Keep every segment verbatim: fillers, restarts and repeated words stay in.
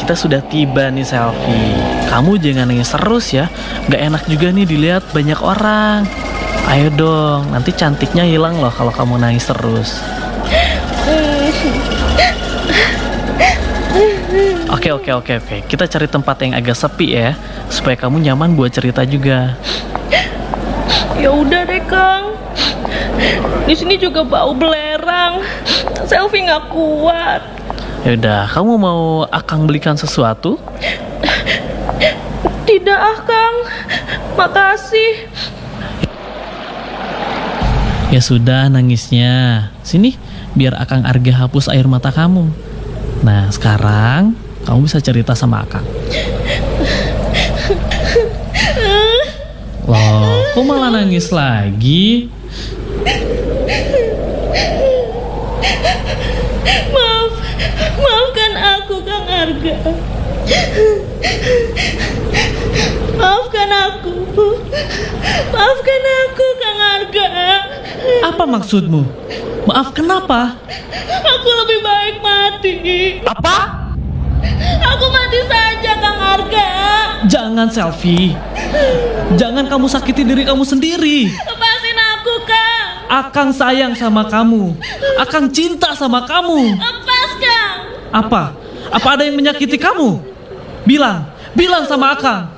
kita sudah tiba nih Selfie. Kamu jangan nangis terus ya. Gak enak juga nih dilihat banyak orang. Ayo dong, nanti cantiknya hilang loh kalau kamu nangis terus. Oke oke oke oke. Kita cari tempat yang agak sepi ya, supaya kamu nyaman buat cerita juga. Ya udah deh Kang. Di sini juga bau belerang. Selfie nggak kuat. Yaudah, kamu mau Akang belikan sesuatu? Tidak ah Kang, makasih. Ya sudah nangisnya. Sini, biar Akang Arga hapus air mata kamu. Nah sekarang kamu bisa cerita sama Akang. Loh, kok malah nangis lagi? Maaf, maafkan aku Kang Arga. Maafkan aku. Maafkan aku Kang Arga. Apa maksudmu? Maaf kenapa? Aku lebih baik mati. Apa? Aku mati saja Kang Arga. Jangan Selfie. Jangan kamu sakiti diri kamu sendiri. Lepasin aku Kang. Akang sayang sama kamu. Akang cinta sama kamu. Lepas Kang. Apa? Apa ada yang menyakiti kamu? Bilang, bilang sama Akang.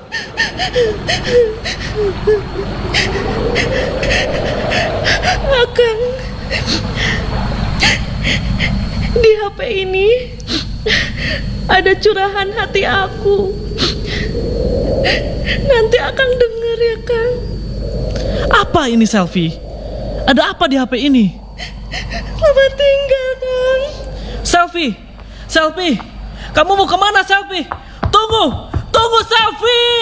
Akang, di H P ini ada curahan hati aku. Nanti Akang denger ya Kang. Apa ini Selfie? Ada apa di H P ini? Selamat tinggal Kang. Selfie, Selfie, kamu mau kemana Selfie? Tunggu.